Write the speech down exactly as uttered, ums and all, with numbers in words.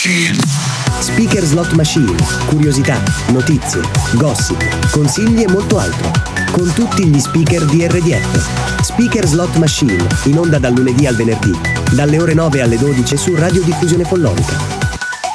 Speaker Slot Machine, curiosità, notizie, gossip, consigli e molto altro. Con tutti gli speaker di R D F. Speaker Slot Machine, in onda dal lunedì al venerdì, dalle ore nove alle dodici su Radio Diffusione Follonica.